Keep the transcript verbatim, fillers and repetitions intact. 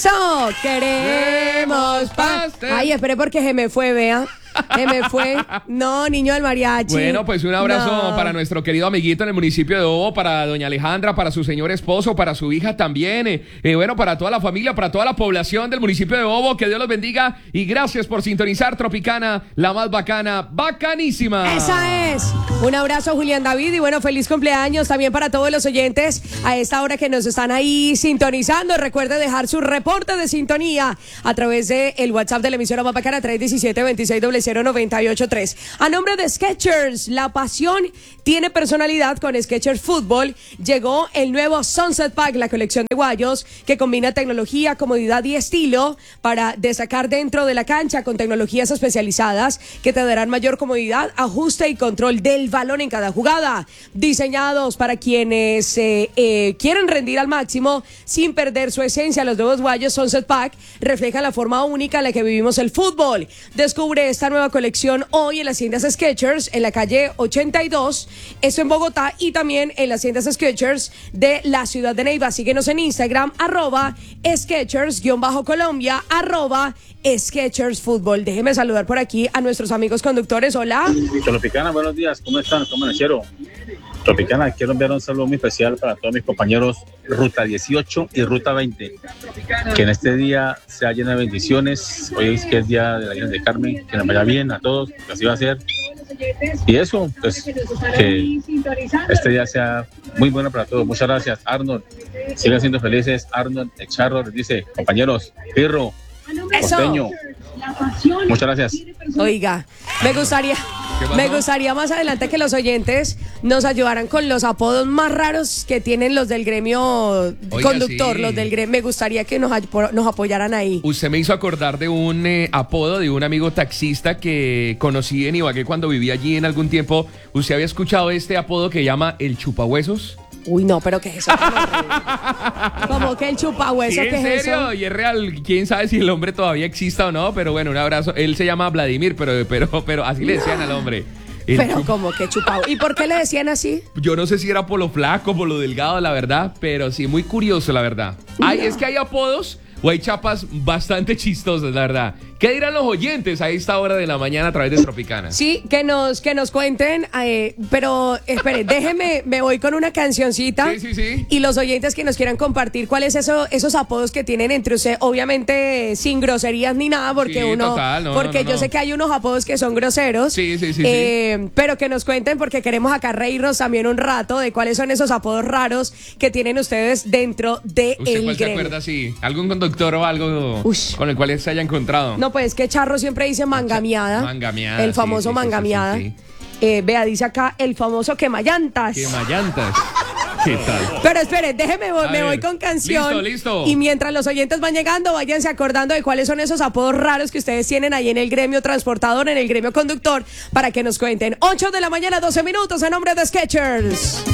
Eso, queremos paz. Ay, esperé porque se me fue, vea. Se me fue. No, niño del mariachi. Bueno, pues un abrazo no. para nuestro querido amiguito en el municipio de Bobo, para doña Alejandra, para su señor esposo, para su hija también. Eh, eh, bueno, para toda la familia, para toda la población del municipio de Bobo. Que Dios los bendiga y gracias por sintonizar Tropicana, la más bacana, bacanísima. Esa es. Un abrazo, Julián David, y bueno, feliz cumpleaños también para todos los oyentes a esta hora que nos están ahí sintonizando. Recuerde dejar su reporte de sintonía a través del el WhatsApp de la emisora más bacana, tres uno siete, dos seis cero cero nueve ocho tres. A nombre de Skechers, la pasión tiene personalidad. Con Skechers Fútbol llegó el nuevo Sunset Pack, la colección de guayos que combina tecnología, comodidad y estilo para destacar dentro de la cancha, con tecnologías especializadas que te darán mayor comodidad, ajuste y control del balón en cada jugada. Diseñados para quienes eh, eh, quieren rendir al máximo sin perder su esencia, los nuevos guayos Sunset Pack reflejan la forma única en la que vivimos el fútbol. Descubre esta nueva colección hoy en las tiendas Skechers, en la calle ochenta y dos, esto en Bogotá, y también en las tiendas Skechers de la ciudad de Neiva. Síguenos en Instagram, arroba Skechers-Colombia, arroba Skechers Fútbol. Déjeme saludar por aquí a nuestros amigos conductores. Hola. Tropicana, buenos días, ¿cómo están? ¿Cómo amanecieron? Tropicana, quiero enviar un saludo muy especial para todos mis compañeros Ruta dieciocho y Ruta veinte. Que en este día sea lleno de bendiciones. Hoy es que es día de la Virgen de Carmen. Que nos vaya bien a todos, que así va a ser. Y eso, pues, que este día sea muy bueno para todos. Muchas gracias, Arnold. Sigan siendo felices. Arnold Echarro les dice, compañeros, Pirro, Costeño. Muchas gracias. Oiga, me gustaría... Me gustaría más adelante que los oyentes nos ayudaran con los apodos más raros que tienen los del gremio. Oiga, conductor, sí. Los del gremio. Me gustaría que nos, nos apoyaran ahí. Usted me hizo acordar de un eh, apodo de un amigo taxista que conocí en Ibagué cuando vivía allí en algún tiempo. ¿Usted había escuchado este apodo que llama el chupahuesos? Uy, no, pero ¿qué es eso? ¿Cómo que el chupahueso? ¿Sí, ¿Qué en es serio? eso? Y es real. Quién sabe si el hombre todavía exista o no, pero bueno, un abrazo. Él se llama Vladimir, pero, pero, pero así le decían al hombre. El Pero chup... ¿cómo que chupahueso? ¿Y por qué le decían así? Yo no sé si era por lo flaco, por lo delgado, la verdad, pero sí, muy curioso, la verdad. Ay, es que hay apodos o hay chapas bastante chistosas, la verdad. ¿Qué dirán los oyentes a esta hora de la mañana a través de Tropicana? Sí, que nos, que nos cuenten, eh, pero espere, déjeme, me voy con una cancioncita. Sí, sí, sí. Y los oyentes que nos quieran compartir cuáles eso, esos apodos que tienen entre ustedes, obviamente sin groserías ni nada, porque Sí, uno, total, no, porque no, no, yo no. sé que hay unos apodos que son groseros. Sí, sí, sí, eh, sí. Pero que nos cuenten, porque queremos acá reírnos también un rato de cuáles son esos apodos raros que tienen ustedes dentro de ¿Usted el cuál se gremio. acuerda así? ¿Algún conductor o algo Ush. con el cual se haya encontrado? No, pues que Charro siempre dice mangamiada. Mangamiada, El sí, famoso sí, sí, mangamiada. sí, sí, sí. Eh, vea, dice acá el famoso quemallantas. Quemallantas. ¿Qué tal? Pero espere, déjeme, voy, A me ver, voy con canción. listo, listo. Y mientras los oyentes van llegando, váyanse acordando de cuáles son esos apodos raros que ustedes tienen ahí en el gremio transportador, en el gremio conductor, para que nos cuenten. ocho de la mañana, doce minutos, en nombre de Skechers.